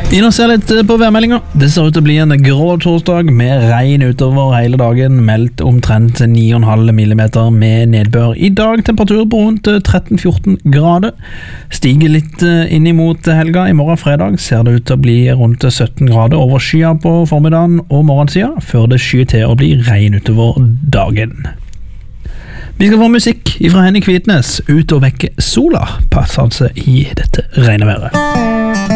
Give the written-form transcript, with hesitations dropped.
Inn og ser litt på værmeldinga. Det ser ut til å bli en grå torsdag med regn utover hele dagen. Meldt omtrent 9,5 millimeter med nedbør. I dag temperatur på rundt 13-14 grader. Stiger litt inn imot helga. I morgen fredag ser det ut til å bli rundt 17 grader over skya på formiddagen og morgensida, før det skyer til å bli regn utover dagen. Vi skal få musikk fra Henning Kvitnes, Ut og vekke sola, passer altså i dette regneværet.